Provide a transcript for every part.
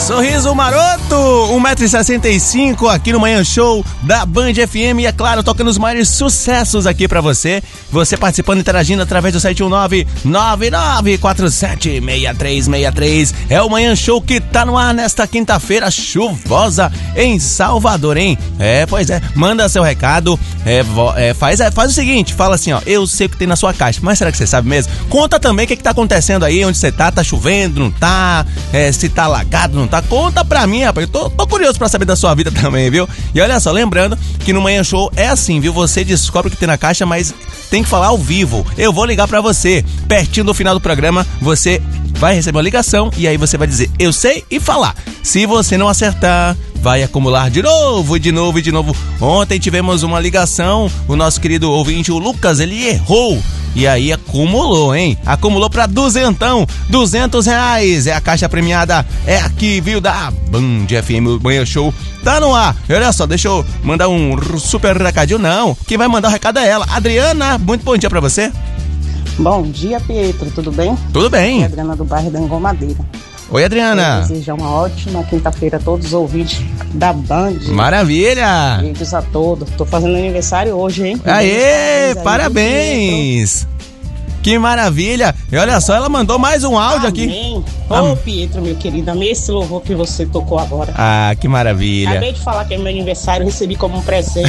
Sorriso maroto, 1,65 m aqui no Manhã Show da Band FM e, é claro, tocando os maiores sucessos aqui pra você. Você participando, interagindo através do 719-9947-6363. É o Manhã Show que tá no ar nesta quinta-feira chuvosa em Salvador, hein? Pois é, manda seu recado, faz o seguinte, fala assim, ó, eu sei o que tem na sua caixa, mas será que você sabe mesmo? Conta também o que tá acontecendo aí, onde você tá chovendo, não tá, se tá alagado, não tá? Conta pra mim, rapaz, eu tô curioso pra saber da sua vida também, viu? E olha só, lembrando que no Manhã Show é assim, viu? Você descobre o que tem na caixa, mas tem que falar ao vivo. Eu vou ligar pra você, pertinho do final do programa, você vai receber uma ligação e aí você vai dizer, eu sei, e falar. Se você não acertar, vai acumular de novo, de novo e de novo. Ontem tivemos uma ligação, o nosso querido ouvinte, o Lucas, ele errou. E aí acumulou, hein? Acumulou pra R$200. É a caixa premiada, é aqui, viu? Da Band FM, o Manhã Show tá no ar. E olha só, deixa eu mandar um super recadinho. Não, quem vai mandar o recado é ela. Adriana, muito bom dia pra você. Bom dia, Pietro, tudo bem? Tudo bem. É a Adriana do bairro da Engomadeira. Oi, Adriana. Eu desejo uma ótima quinta-feira a todos os ouvintes da Band. Maravilha. Beijos a todos. Tô fazendo aniversário hoje, hein? Aê, parabéns. Que maravilha. E olha só, ela mandou mais um áudio aqui. Ô, Pietro, meu querido, amei esse louvor que você tocou agora. Ah, que maravilha. Acabei de falar que é meu aniversário, recebi como um presente.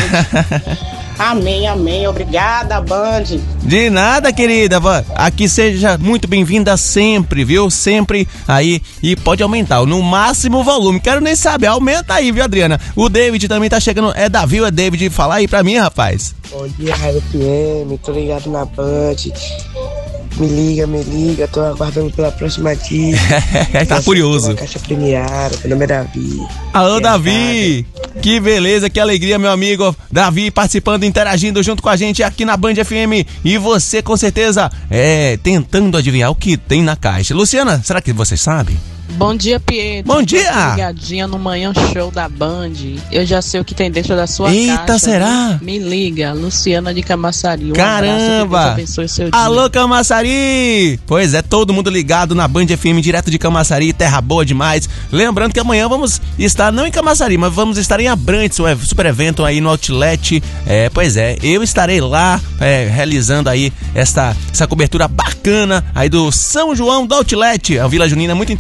Amém, amém. Obrigada, Band. De nada, querida. Aqui seja muito bem-vinda sempre, viu? Sempre aí. E pode aumentar no máximo o volume. Quero nem saber. Aumenta aí, viu, Adriana? O David também tá chegando. É Davi ou é David? Fala aí pra mim, rapaz. Bom dia, Rádio FM. Tô ligado na Band. Me liga, tô aguardando pela próxima dica. Tá curioso. Caixa premiada, meu nome é Davi. Alô, Davi! Que beleza, que alegria, meu amigo Davi participando, interagindo junto com a gente aqui na Band FM. E você, com certeza, tentando adivinhar o que tem na caixa. Luciana, será que você sabe? Bom dia, Pietro. Bom dia! Ligadinha no Manhã Show da Band. Eu já sei o que tem dentro da sua caixa. Eita, será? Me liga, Luciana de Camaçari. Caramba! Abraço, que Deus abençoe seu dia. Alô, Camaçari! Pois é, todo mundo ligado na Band FM, direto de Camaçari, terra boa demais. Lembrando que amanhã vamos estar, não em Camaçari, mas vamos estar em Abrantes, um super evento aí no Outlet. Pois é, eu estarei lá realizando aí essa cobertura bacana aí do São João do Outlet. A Vila Junina é muito interessante.